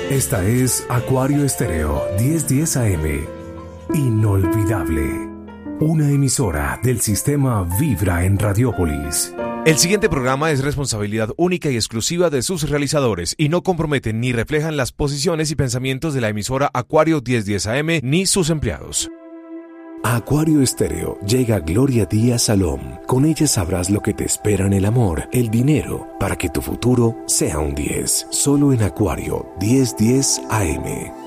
Esta es Acuario Estéreo 1010 AM. Inolvidable. Una emisora del sistema Vibra en Radiópolis. El siguiente programa es responsabilidad única y exclusiva de sus realizadores y no comprometen ni reflejan las posiciones y pensamientos de la emisora Acuario 1010 AM ni sus empleados. A Acuario Estéreo llega Gloria Díaz Salom. Con ella sabrás lo que te espera en el amor, el dinero, para que tu futuro sea un 10. Solo en Acuario 1010 AM.